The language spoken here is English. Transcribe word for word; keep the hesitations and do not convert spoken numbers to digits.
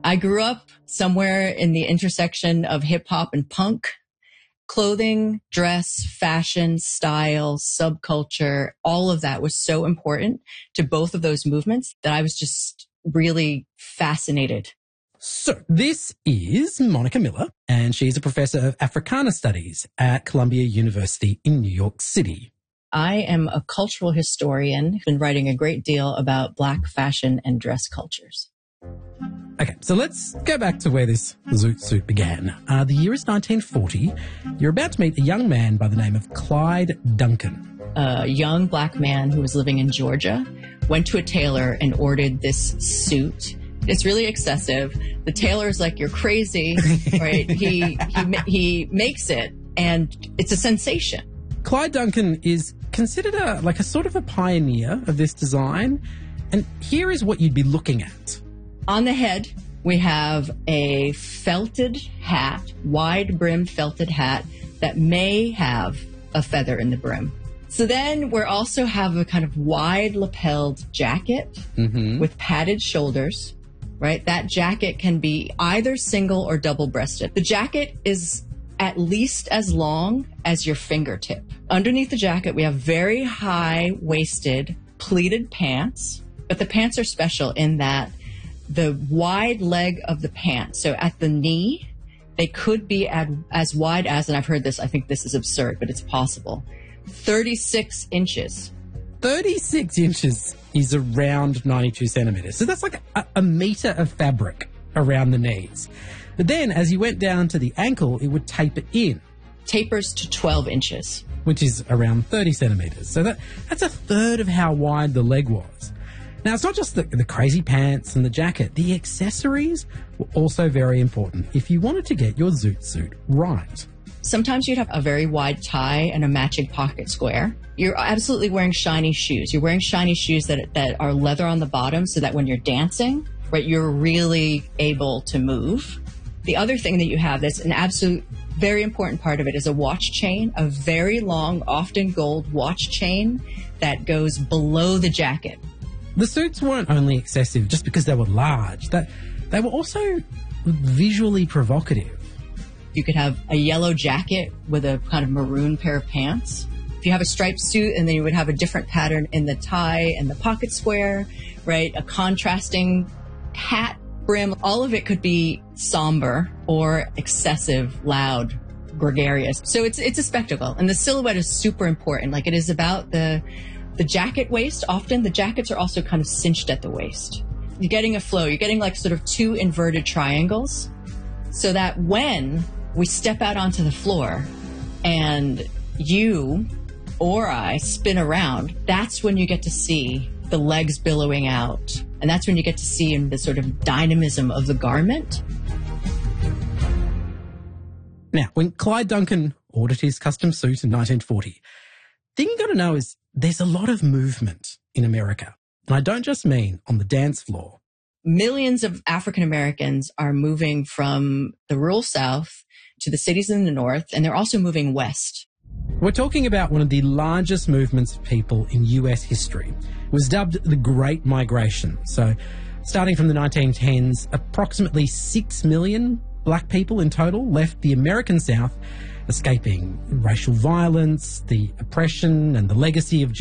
I grew up somewhere in the intersection of hip hop and punk. Clothing, dress, fashion, style, subculture, all of that was so important to both of those movements that I was just really fascinated. So this is Monica Miller, and she's a professor of Africana Studies at Columbia University in New York City. I am a cultural historian, been writing a great deal about Black fashion and dress cultures. Okay, so let's go back to where this zoot suit began. Uh, the year is nineteen forty. You're about to meet a young man by the name of Clyde Duncan. A young Black man who was living in Georgia went to a tailor and ordered this suit. It's really excessive. The tailor's like, you're crazy, right? he, he, he makes it, and it's a sensation. Clyde Duncan is considered a, like a sort of a pioneer of this design. And here is what you'd be looking at. On the head, we have a felted hat, wide-brimmed felted hat that may have a feather in the brim. So then we also have a kind of wide-lapelled jacket mm-hmm. with padded shoulders, right? That jacket can be either single or double-breasted. The jacket is at least as long as your fingertip. Underneath the jacket, we have very high-waisted pleated pants, but the pants are special in that the wide leg of the pants, so at the knee, they could be at, as wide as, and I've heard this, I think this is absurd, but it's possible, thirty-six inches. thirty-six inches is around ninety-two centimeters. So that's like a, a meter of fabric around the knees. But then as you went down to the ankle, it would taper in. Tapers to twelve inches. Which is around thirty centimeters. So that that's a third of how wide the leg was. Now, it's not just the, the crazy pants and the jacket. The accessories were also very important if you wanted to get your zoot suit right. Sometimes you'd have a very wide tie and a matching pocket square. You're absolutely wearing shiny shoes. You're wearing shiny shoes that that are leather on the bottom so that when you're dancing, right, you're really able to move. The other thing that you have that's an absolute very important part of it is a watch chain, a very long, often gold watch chain that goes below the jacket. The suits weren't only excessive just because they were large. That they were also visually provocative. You could have a yellow jacket with a kind of maroon pair of pants. If you have a striped suit, and then you would have a different pattern in the tie and the pocket square, right? A contrasting hat, brim. All of it could be somber or excessive, loud, gregarious. So it's it's a spectacle. And the silhouette is super important. Like, it is about the the jacket waist. Often the jackets are also kind of cinched at the waist. You're getting a flow. You're getting like sort of two inverted triangles so that when we step out onto the floor and you or I spin around, that's when you get to see the legs billowing out. And that's when you get to see in the sort of dynamism of the garment. Now, when Clyde Duncan ordered his custom suit in nineteen forty, the thing you got to know is there's a lot of movement in America. And I don't just mean on the dance floor. Millions of African Americans are moving from the rural South to the cities in the North, and they're also moving west. We're talking about one of the largest movements of people in U S history. It was dubbed the Great Migration. So starting from the nineteen tens, approximately six million black people in total left the American South, escaping racial violence, the oppression and the legacy of